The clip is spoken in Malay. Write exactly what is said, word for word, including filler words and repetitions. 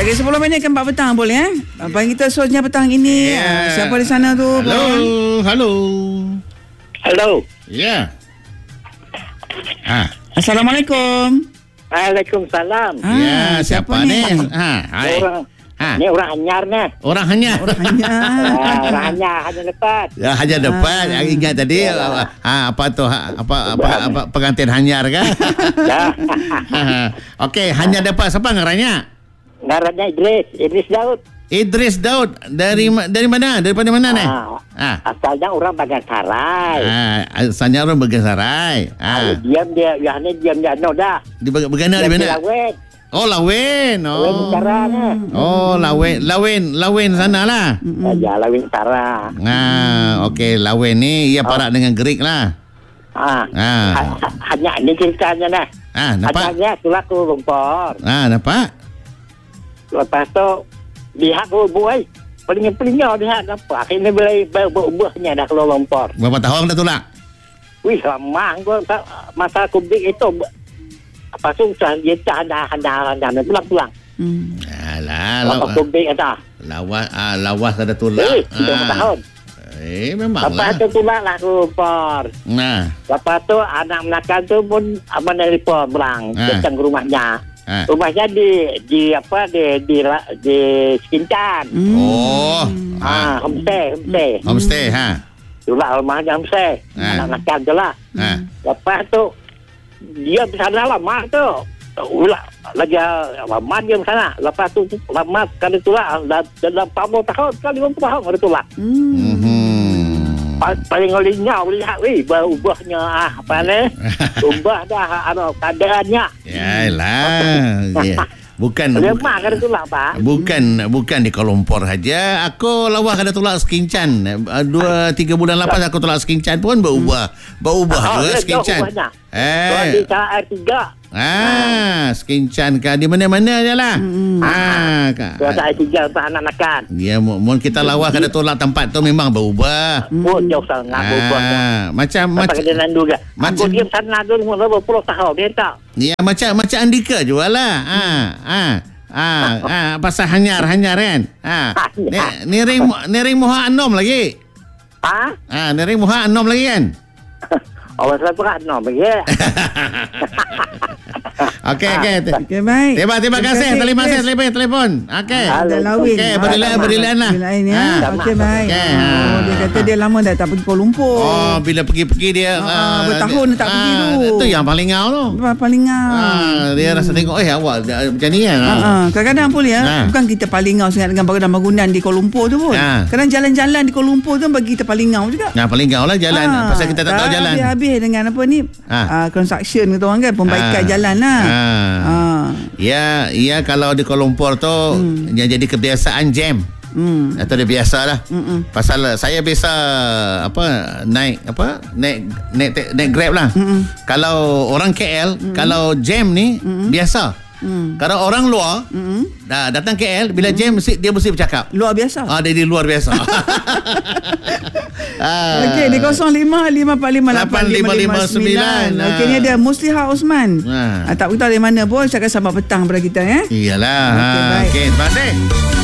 Lagi sepuluh minit ke empat petang boleh eh? Abang kita sosnya petang ini. Yeah. Siapa di sana tu? Hello. Hello. Hello. Ya. Yeah. Ha. Assalamualaikum. Waalaikumsalam. Ah, Ya, siapa siapa ni? ni? Ha, hai. Orang, Ha. ni orang Anyar ni. Orang hanya. Orang hanya. Ah, orang Anyar hanya lepas. Ya, hanya depan. Ah. Ingat tadi ha, apa tu ha, apa apa apa pengantin hanyar kan? Ya. Okey, hanya depan siapa ngarannya? Ngarannya Idris, Idris Daud. Idris Daud dari dari mana? Daripada mana ni? Ah, Ha. asalnya orang Bagasarai. Ah, asalnya orang Bagasarai. Ah. Ah. Diam dia, ya ni diam dia no dah. Di Bag- Bagana di mana? Lawen. Oh, Lawen. Lawen Oh. Utara ni. Oh, Lawen, Lawen, Lawen sanalah. Ya, Lawen Utara. Ah, okey, Lawen ni ia parak dengan Gerik lah. Ah. Ah. Ha, ha, hanya ni ceritanya nah. Ah, nampak? Hanya tulah ke Lumpur. Ah, nampak? Lepas tu lihat tu boy. Pelinga-pelinga lihat apa. Akhirnya boleh berubahnya dah keluar Lumpur. Berapa tahun dah tu lah? Wih, lama gua masa kubik itu. Apa tu dia tak ada ada ada pulang-pulang. Hmm. Alah, Apa lawas, kubik ada. lawas, ah, lawas ada tulak. Eh, tiga tahun. Eh, memang Lepas lah. tu tulang lah ke Lumpur. Nah, Lepas tu anak menakan tu pun apa nelpon pulang Ah. datang ke rumahnya. ah. Rumahnya di di apa di di di Sekincan. Hmm. Oh, Ah, ah. homestay, homestay. Homestay, ha. Itulah rumahnya homestay. Ah. Anak menakan tu lah. Ah. Lepas tu dia di sana lama tu. Ulah lagi lama dia di sana. Lepas tu lama kali tu lah dalam empat puluh tahun kali lima puluh tahun ada tu lah. Hmm. Mhm. Pa- paling olinya lihat weh berubahnya ah apa ni? Ubah dah ano keadaannya. Yalah. Ya. Bukan Dia mak kali tu lah Pak. Bukan bukan di Kuala Lumpur saja. Aku lawas kada tolak Skincan. Uh, Dua tiga bulan lepas aku tolak Skincan pun berubah. Berubah Oh, juga dia Skincan. jauh ubahnya. Kalau di Eh. K R tiga. Ah, Skincan kan di mana-mana je lah. Ah, ka- Kalau K R tiga untuk anak-anakan. ya, mun kita lawas kada tolak tempat tu memang berubah. Oh, jauh sangat berubahnya. Ah, macam Macam macam dia nandu ke. Aku macam- diam sana dulu berapa puluh tahun dia tak. ya macam macam Andika jugalah. Ah, ah. Ah, ah, pasal hanyar-hanyar kan. Ah. Ni ni ring ni ring muha enam lagi. Ha? Ah, ni ring muha enam lagi kan. Awak saya berat no bagi. Okey, okey. Okey, baik. Terima terima kasih. Terima kasih telefon telefon. Okey. Ada lawin. Okey, berilan berilan lah. Lain ya. Ah. Okey, baik. Okey, Oh, ah. dia kata dia lama dah tak pergi Kuala Lumpur. Oh, bila pergi-pergi dia Ah, ah, bertahun dia tak pergi tu. Itu yang paling ngau tu. Paling ngau. Ah, dia rasa tengok eh awak dah macam ni kan. Ha, ha. Kadang-kadang pun ya, Ha. bukan kita paling ngau sangat dengan bangunan-bangunan di Kuala Lumpur tu pun. Ha. Kadang jalan-jalan di Kuala Lumpur tu bagi kita paling ngau juga. Nah, paling ngau lah jalan Ah, pasal kita tak tahu jalan. Habis-habis dengan apa ni? Ah. Ah, construction kata orang kan, perbaikan Ah. jalan lah. Ah. Ah. Ya, ya kalau di Kuala Lumpur tu Hmm. yang jadi kebiasaan jam. Hmm. Atau dia biasa lah. Mm-mm. Pasal saya biasa apa naik apa naik naik naik Grab lah. Mm-mm. Kalau orang K L, kalau jam ni biasa. Mm. Kalau orang luar Mm-mm. dah datang K L bila jam mesti dia mesti bercakap. Luar biasa. Ah, dia, dia luar biasa. ah. Okey, di kosong lima lima empat lima lapan lima lima sembilan. Ah. Okey, ni ada Musliha Osman. Ah. Ah, tak beritahu dari mana pun, cakap selamat petang kepada kita ya. Iyalah. Okey, Ah, baik. Okey, terima kasih.